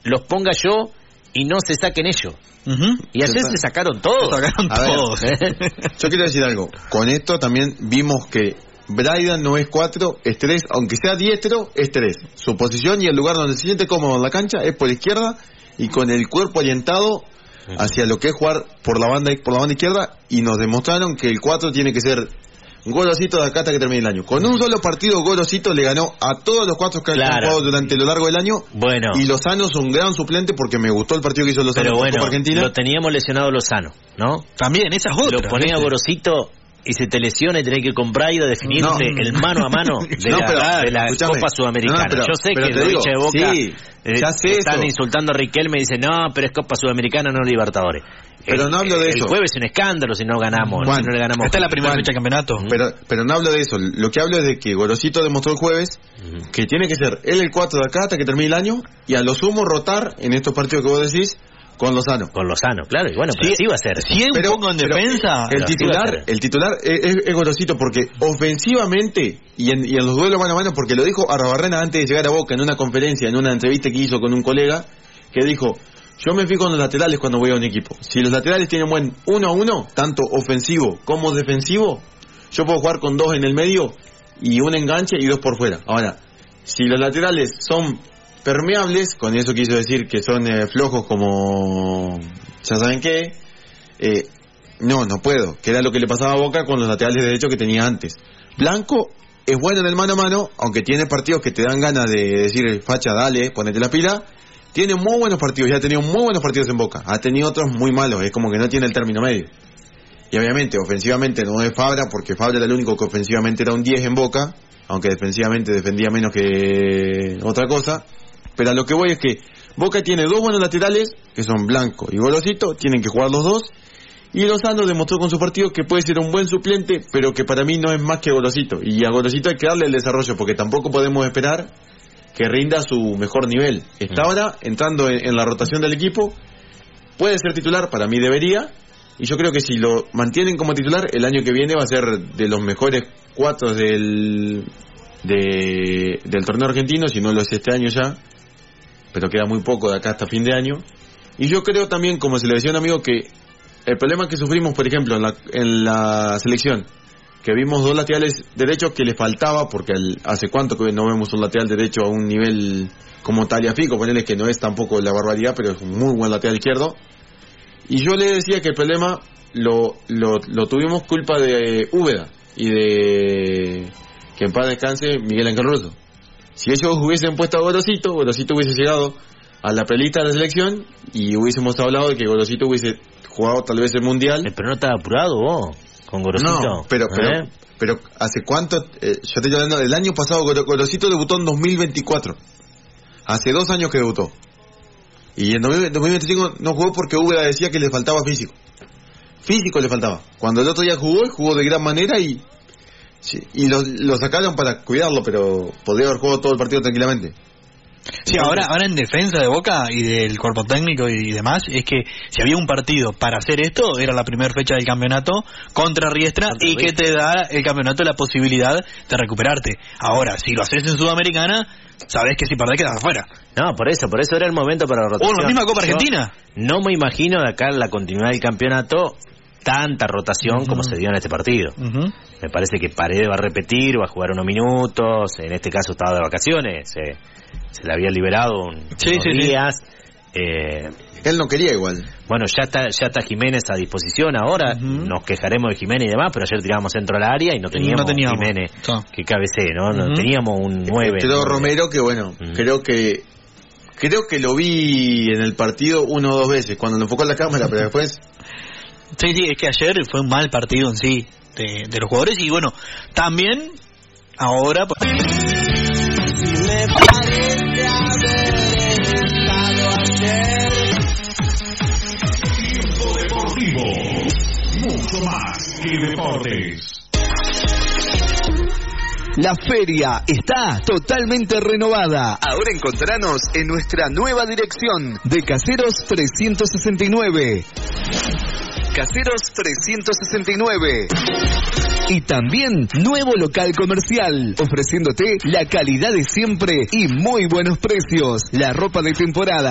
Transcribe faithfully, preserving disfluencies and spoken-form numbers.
los ponga yo y no se saquen ellos. Uh-huh. Y ayer se, se sacaron todos. Se sacaron todos. Yo quiero decir algo. Con esto también vimos que Braidan no es cuatro, es tres. Aunque sea diestro, es tres. Su posición y el lugar donde se siente cómodo en la cancha es por izquierda y con el cuerpo orientado hacia lo que es jugar por la banda por la banda izquierda. Y nos demostraron que el cuatro tiene que ser Gorosito de acá hasta que termine el año. Con un solo partido, Gorosito le ganó a todos los cuatro que claro. han jugado durante lo largo del año. Bueno. Y Lozano es un gran suplente porque me gustó el partido que hizo Lozano con bueno, Copa Argentina. Lo teníamos lesionado Lozano, ¿no? También, esa es otra. Lo ponés a Gorosito y se te lesiona y tenés que con Braida definirte no. el mano a mano de no, la, pero, de la Copa Sudamericana. No, pero, Yo sé que los hinchas de Boca sí, eh, están eso. insultando a Riquelme y dicen, no, pero es Copa Sudamericana, no Libertadores. Pero el, no hablo de el eso. El jueves es un escándalo si no ganamos. Juan, si no le ganamos. Esta es la primera Juan, fecha de campeonato. Pero, pero no hablo de eso. Lo que hablo es de que Gorosito demostró el jueves uh-huh. que tiene que ser él el cuatro de acá hasta que termine el año y a lo sumo rotar en estos partidos que vos decís con Lozano. Con Lozano, claro. Y bueno, pero sí, sí va a ser. Si es un poco en defensa. El titular, sí el titular es, es, es Gorosito porque ofensivamente y en, y en los duelos mano a mano, porque lo dijo Arrobarrena antes de llegar a Boca en una conferencia, en una entrevista que hizo con un colega, que dijo... Yo me fijo en los laterales cuando voy a un equipo. Si los laterales tienen buen uno a uno, tanto ofensivo como defensivo, yo puedo jugar con dos en el medio y un enganche y dos por fuera. Ahora, si los laterales son permeables, con eso quiso decir que son eh, flojos como... ya saben qué, eh, no, no puedo. Que era lo que le pasaba a Boca con los laterales de derecho que tenía antes. Blanco es bueno en el mano a mano, aunque tiene partidos que te dan ganas de decir, facha, dale, ponete la pila. Tiene muy buenos partidos, ya ha tenido muy buenos partidos en Boca. Ha tenido otros muy malos, es como que no tiene el término medio. Y obviamente, ofensivamente no es Fabra, porque Fabra era el único que ofensivamente era un diez en Boca, aunque defensivamente defendía menos que otra cosa. Pero a lo que voy es que Boca tiene dos buenos laterales, que son Blanco y Gorosito, tienen que jugar los dos. Y Lozano demostró con su partido que puede ser un buen suplente, pero que para mí no es más que Gorosito. Y a Gorosito hay que darle el desarrollo, porque tampoco podemos esperar que rinda su mejor nivel. Está ahora entrando en, en la rotación del equipo, puede ser titular, para mí debería, y yo creo que si lo mantienen como titular, el año que viene va a ser de los mejores cuatro del de, del torneo argentino, si no lo es este año ya, pero queda muy poco de acá hasta fin de año. Y yo creo también, como se le decía a un amigo, que el problema que sufrimos, por ejemplo, en la, en la selección, que vimos dos laterales derechos que le faltaba, porque el, hace cuánto que no vemos un lateral derecho a un nivel como Tagliafico, ponerle que no es tampoco la barbaridad, pero es un muy buen lateral izquierdo. Y yo le decía que el problema lo, lo, lo tuvimos culpa de Úbeda y de, que en paz descanse, Miguel Ángel Russo. Si ellos hubiesen puesto a Gorosito, Gorosito hubiese llegado a la pelita de la selección y hubiésemos hablado de que Gorosito hubiese jugado tal vez el Mundial. Eh, pero no estaba apurado vos. Con Gorosito. No, pero, pero, ¿Eh? pero ¿hace cuánto? Eh, yo te estoy hablando del año pasado. Gorosito debutó en dos mil veinticuatro. Hace dos años que debutó. Y en dos mil veinticinco no jugó porque Úbeda decía que le faltaba físico. Físico le faltaba. Cuando el otro día jugó, jugó de gran manera y sí, y lo, lo sacaron para cuidarlo, pero podría haber jugado todo el partido tranquilamente. Sí, ahora, ahora en defensa de Boca y del cuerpo técnico y demás, es que si había un partido para hacer esto, era la primera fecha del campeonato contra Riestra contra y Riestra. Que te da el campeonato la posibilidad de recuperarte. Ahora, si lo haces en Sudamericana, sabes que si perdés quedas afuera. No, por eso, por eso era el momento para la rotación. O la misma Copa Yo Argentina. No me imagino de acá la continuidad del campeonato, tanta rotación uh-huh. como se dio en este partido. Uh-huh. Me parece que Paredes va a repetir, va a jugar unos minutos, en este caso estaba de vacaciones, se, se le había liberado un, sí, unos sí, días. Sí. Eh, Él no quería igual. Bueno, ya está ya está Jiménez a disposición ahora, uh-huh. nos quejaremos de Jiménez y demás, pero ayer tirábamos centro al área y no teníamos, no teníamos. Jiménez no. que cabecee, ¿no? Uh-huh. Teníamos un nueve. Pero Romero, que bueno, uh-huh. creo que creo que lo vi en el partido uno o dos veces, cuando lo enfocó en la cámara, pero después... Sí, sí, es que ayer fue un mal partido en sí de, de los jugadores y bueno, también ahora... Pues... Si me parece haber estado ayer. Tiempo Deportivo, mucho más que deportes. La feria está totalmente renovada. Ahora encontranos en nuestra nueva dirección de Caseros trescientos sesenta y nueve. Caseros trescientos sesenta y nueve. Y también nuevo local comercial, ofreciéndote la calidad de siempre y muy buenos precios. La ropa de temporada